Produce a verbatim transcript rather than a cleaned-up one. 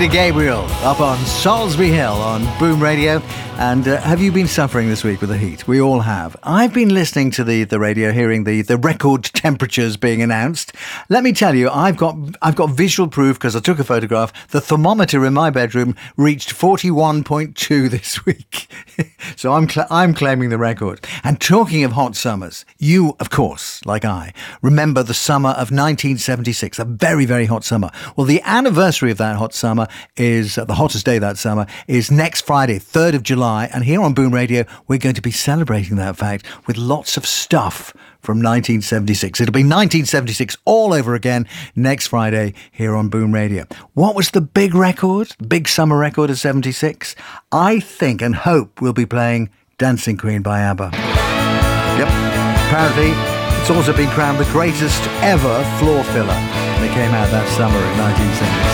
Peter Gabriel up on Salisbury Hill on Boom Radio. And uh, have you been suffering this week with the heat? We all have. I've been listening to the, the radio, hearing the, the record temperatures being announced. Let me tell you, I've got I've got visual proof because I took a photograph. The thermometer in my bedroom reached forty-one point two this week. So I'm cl- I'm claiming the record. And talking of hot summers, you, of course, like I, remember the summer of nineteen seventy-six, a very, very hot summer. Well, the anniversary of that hot summer is, uh, the hottest day that summer, is next Friday, third of July. And here on Boom Radio, we're going to be celebrating that fact with lots of stuff from nineteen seventy-six. It'll be nineteen seventy-six all over again next Friday here on Boom Radio. What was the big record, big summer record of seventy-six? I think and hope we'll be playing Dancing Queen by ABBA. Yep, apparently it's also been crowned the greatest ever floor filler. They came out that summer in nineteen seventy-six.